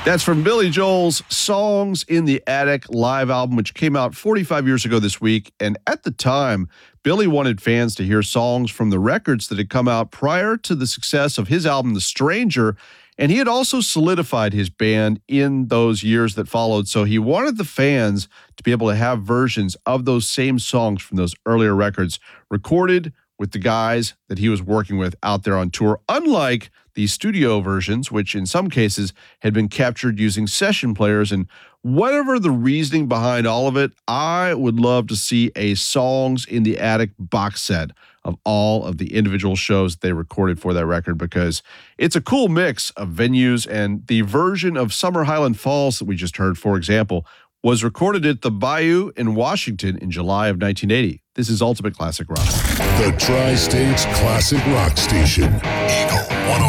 That's from Billy Joel's Songs in the Attic live album, which came out 45 years ago this week. And at the time, Billy wanted fans to hear songs from the records that had come out prior to the success of his album, The Stranger. And he had also solidified his band in those years that followed. So he wanted the fans to be able to have versions of those same songs from those earlier records recorded with the guys that he was working with out there on tour, unlike the studio versions, which in some cases had been captured using session players. And whatever the reasoning behind all of it, I would love to see a Songs in the Attic box set of all of the individual shows they recorded for that record, because it's a cool mix of venues. And the version of Summer Highland Falls that we just heard, for example, was recorded at the Bayou in Washington in July of 1980. This is Ultimate Classic Rock. The Tri-States Classic Rock Station, Eagle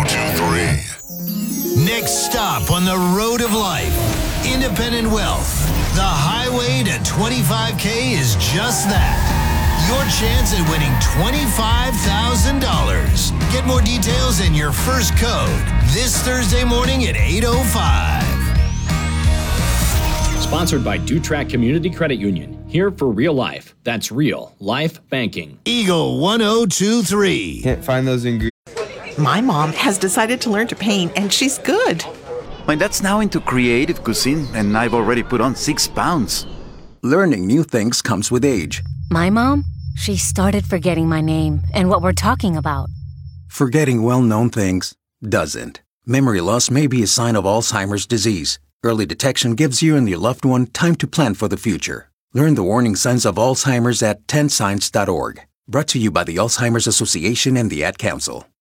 102.3. Next stop on the road of life, independent wealth. The highway to 25K is just that. Your chance at winning $25,000. Get more details and your first code this Thursday morning at 8:05. Sponsored by DuTrack Community Credit Union. Here for real life. That's real life banking. Eagle 102.3. Can't find those ingredients. My mom has decided to learn to paint, and she's good. My dad's now into creative cuisine, and I've already put on 6 pounds. Learning new things comes with age. My mom, she started forgetting my name and what we're talking about. Forgetting well-known things doesn't. Memory loss may be a sign of Alzheimer's disease. Early detection gives you and your loved one time to plan for the future. Learn the warning signs of Alzheimer's at 10signs.org. Brought to you by the Alzheimer's Association and the Ad Council.